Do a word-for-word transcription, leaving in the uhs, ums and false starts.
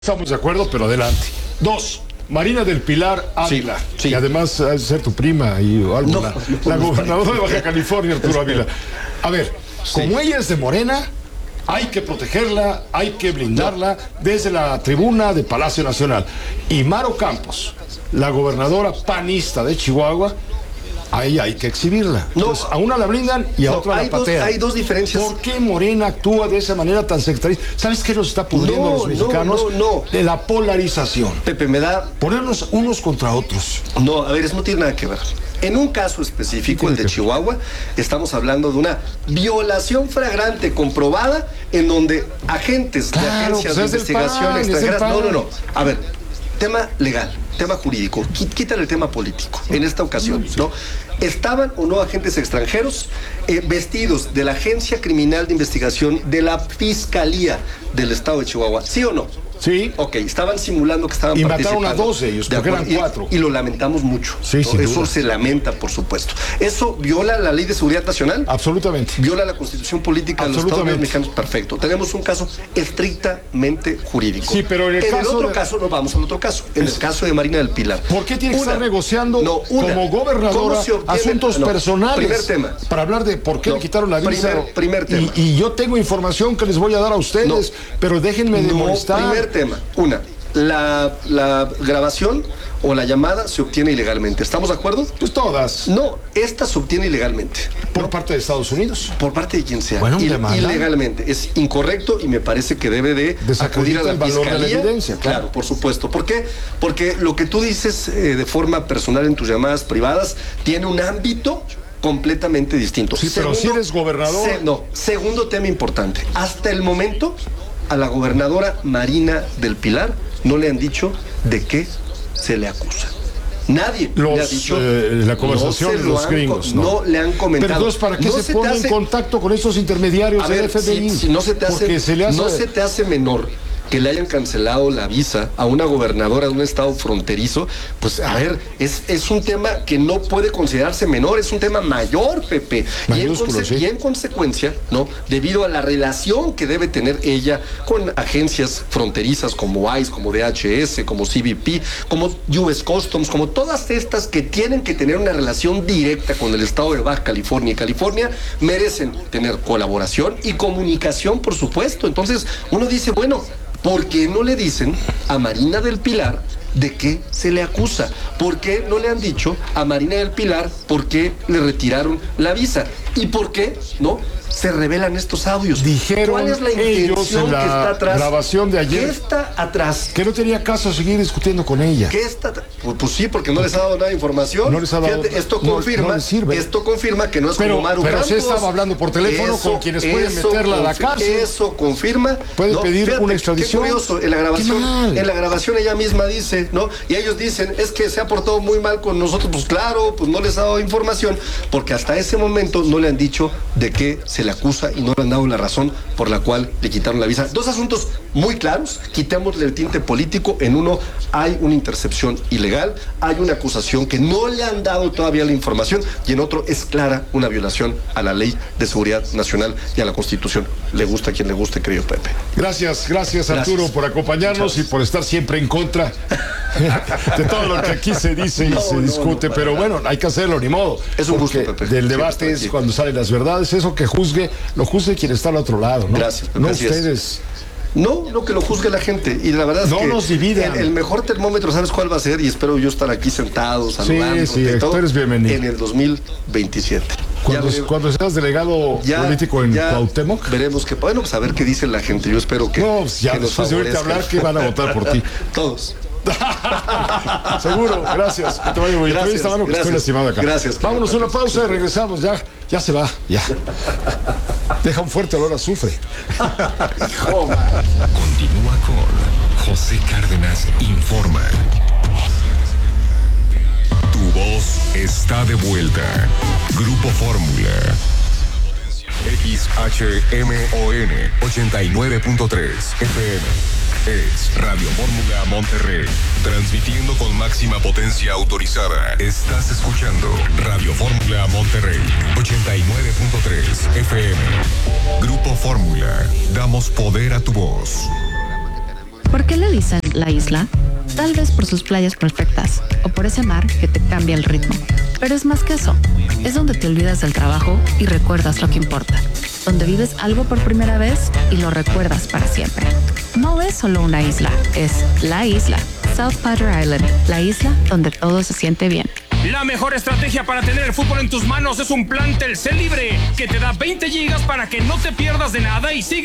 Estamos de acuerdo, pero adelante. Dos, Marina del Pilar Ávila, sí, sí. que además ha de ser tu prima y o algo, No, la, no, la no, gobernadora de Baja California, Arturo Ávila. A ver, Sí. como ella es de Morena, hay que protegerla, hay que blindarla desde la tribuna de Palacio Nacional. Y Maro Campos, la gobernadora panista de Chihuahua, a ella hay que exhibirla. No. Entonces, a una la blindan y a No, otra hay la dos- patean. hay dos diferencias. ¿Por qué Morena actúa de esa manera tan sectarista? ¿Sabes qué nos está pudriendo No, a los no, mexicanos? no, no. De la polarización. Pepe, me da... Ponernos unos contra otros. No, a ver, eso no tiene nada que ver. En un caso específico, el de Chihuahua, estamos hablando de una violación flagrante comprobada en donde agentes Claro, de agencias pues de es del investigación P A N, es del extranjeras... P A N. No, no, no. A ver, tema legal, tema jurídico. Qui- Quítale el tema político en esta ocasión, ¿no? ¿Estaban o no agentes extranjeros eh, vestidos de la Agencia Criminal de Investigación de la Fiscalía del Estado de Chihuahua? ¿Sí o no? Sí. Ok, estaban simulando que estaban Y mataron participando. a dos de ellos, porque acuerdo, eran y- cuatro. Y, lo lamentamos mucho. Sí, ¿no? sin Eso duda. se lamenta, por supuesto. ¿Eso viola la Ley de Seguridad Nacional? Absolutamente. ¿Viola la Constitución Política de los Estados Absolutamente. Mexicanos? Perfecto. Tenemos un caso estrictamente jurídico. Sí, pero en el caso otro de- caso, no, vamos al otro caso. En el caso de Marina del Pilar. ¿Por qué tiene que Una- estar negociando no, una. como gobernadora ¿Cómo se obtiene? asuntos No, personales? Primer tema. Para hablar de por qué No, le quitaron la visa. primer- primer tema. Y, y yo tengo información que les voy a dar a ustedes, No. pero déjenme de No, molestar. primer tema. Una, la, la grabación o la llamada se obtiene ilegalmente. ¿Estamos de acuerdo? Pues todas. No, esta se obtiene ilegalmente. Por parte de Estados Unidos. Por parte de quien sea. Bueno, Il- demanda. ilegalmente. Es incorrecto y me parece que debe de Desacredita acudir a la el valor de la fiscalía. evidencia, claro. Claro, por supuesto. ¿Por qué? Porque lo que tú dices eh, de forma personal en tus llamadas privadas tiene un ámbito completamente distinto. Sí, pero si eres gobernador. se- no, segundo tema importante. Hasta el momento, a la gobernadora Marina del Pilar no le han dicho de qué se le acusa. Nadie Los, le ha dicho. eh, la conversación no de se lo los han gringos, co- ¿no? no le han comentado. Pero entonces, ¿para qué No se, te pone hace- en contacto con esos intermediarios A del ver, F B I? si, si no se te hace, Porque se le hace... no se te hace menor que le hayan cancelado la visa a una gobernadora de un estado fronterizo, pues a ver, es, es un tema que no puede considerarse menor, es un tema mayor, Pepe. Y en, Mayúsculo, conse- sí. y en consecuencia, ¿no? Debido a la relación que debe tener ella con agencias fronterizas como ICE, como D H S, como C B P, como U S Customs, como todas estas que tienen que tener una relación directa con el estado de Baja California y California, merecen tener colaboración y comunicación, por supuesto. Entonces, uno dice, bueno, ¿por qué no le dicen a Marina del Pilar de qué se le acusa? ¿Por qué no le han dicho a Marina del Pilar por qué le retiraron la visa? ¿Y por qué no se revelan estos audios? Dijeron ¿Cuál es la ellos intención en la que está atrás? grabación de ayer. ¿Qué está atrás? Que no tenía caso seguir discutiendo con ella. ¿Qué está atrás? Pues, pues sí, porque no les ha dado nada de información. No les ha dado- Fíjate, esto no- confirma, no les sirve. esto confirma que no es Pero- como Maru pero sí Campos. estaba hablando por teléfono con quienes pueden meterla a la confi- cárcel. Eso confirma. Puede pedir una extradición. Qué curioso, en la grabación, Qué mal. en la grabación ella misma dice, ¿no? Y ellos dicen, es que se ha portado muy mal con nosotros. Pues claro, pues no les ha dado información, porque hasta ese momento no le han dicho de qué se le acusa y no le han dado la razón por la cual le quitaron la visa. Dos asuntos muy claros, quitémosle el tinte político. En uno hay una intercepción ilegal, hay una acusación que no le han dado todavía la información, y en otro es clara una violación a la Ley de Seguridad Nacional y a la Constitución. Le gusta a quien le guste, querido Pepe. Gracias, gracias Arturo Gracias. por acompañarnos y por estar siempre en contra de todo lo que aquí se dice y No, se no, discute, no, pero bueno, hay que hacerlo, ni modo. Es un gusto, Porque Pepe. del Siempre debate estar es aquí. cuando salen las verdades, eso que juzgue, lo juzgue quien está al otro lado, ¿no? Gracias, Pepe, no así es. ustedes. No, no que lo juzgue la gente. Y la verdad es No que nos dividan. El, el mejor termómetro, ¿sabes cuál va a ser? Y espero yo estar aquí sentado, saludando. sí, tú eres bienvenido. En el dos mil veintisiete. Cuando, Ya veremos- cuando seas delegado ya- político en ya Cuauhtémoc. veremos que, bueno, pues a ver qué dice la gente. Yo espero que. No, pues ya que nos después de oírte favorezca. hablar, que van a votar por ti. Todos. Seguro, gracias. Que te vaya muy bien. Gracias, Esta mano que estoy gracias. lastimado acá. Gracias, Vámonos a querido una pausa y regresamos. Ya, ya se va, ya. Deja un fuerte olor a azufre. Continúa con José Cárdenas Informa. Tu voz está de vuelta. Grupo Fórmula. X H M O N ochenta y nueve punto tres F M. Es Radio Fórmula Monterrey, transmitiendo con máxima potencia autorizada. Estás escuchando Radio Fórmula Monterrey, ochenta y nueve punto tres F M. Grupo Fórmula, damos poder a tu voz. ¿Por ¿Por qué le dicen la isla? Tal vez por sus playas perfectas o por ese mar que te cambia el ritmo. Pero es más que eso. Es donde te olvidas del trabajo y recuerdas lo que importa. Donde vives algo por primera vez y lo recuerdas para siempre. No es solo una isla, es la isla. South Padre Island, la isla donde todo se siente bien. La mejor estrategia para tener el fútbol en tus manos es un plan Telcel Libre que te da veinte gigas para que no te pierdas de nada y sigas